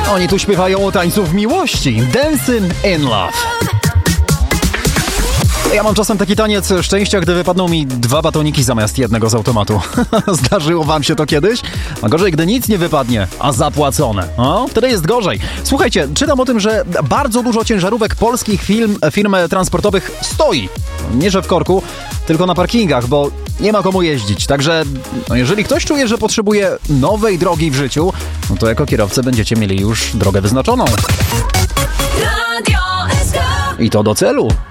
Oni tu śpiewają o tańcu w miłości. Dancing in Love. Ja mam czasem taki taniec szczęścia, gdy wypadną mi 2 batoniki zamiast jednego z automatu. Zdarzyło wam się to kiedyś? A gorzej, gdy nic nie wypadnie, a zapłacone. Wtedy jest gorzej. Słuchajcie, czytam o tym, że bardzo dużo ciężarówek polskich firm transportowych stoi. Nie, że w korku, tylko na parkingach, bo nie ma komu jeździć. Także jeżeli ktoś czuje, że potrzebuje nowej drogi w życiu, to jako kierowcy będziecie mieli już drogę wyznaczoną. I to do celu.